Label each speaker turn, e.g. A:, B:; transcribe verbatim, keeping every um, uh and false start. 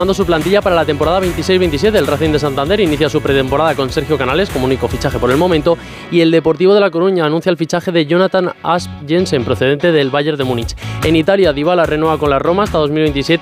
A: su plantilla para la temporada veintiséis veintisiete. El Racing de Santander inicia su pretemporada con Sergio Canales como único fichaje por el momento y el Deportivo de La Coruña anuncia el fichaje de Jonathan Asp Jensen procedente del Bayern de Múnich. En Italia, Dybala renueva con la Roma hasta dos mil veintisiete.